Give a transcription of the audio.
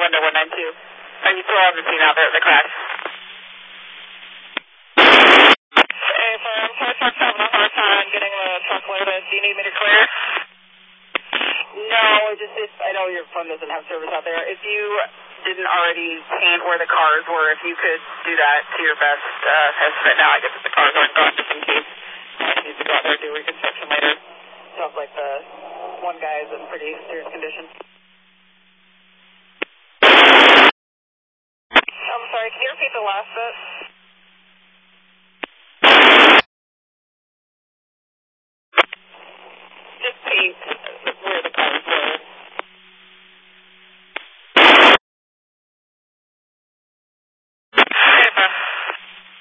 window 192. Are you still on the scene out there at the crash? Hey, so I'm sorry for having a hard time getting the truck loaded. Do you need me to clear? No, I know your phone doesn't have service out there. If you didn't already paint where the cars were, if you could do that to your best estimate now, I guess if the cars aren't gone, just in case I need to go out there and do reconstruction later. Sounds like the one guy is in pretty serious condition. I'm sorry, can you repeat the last bit?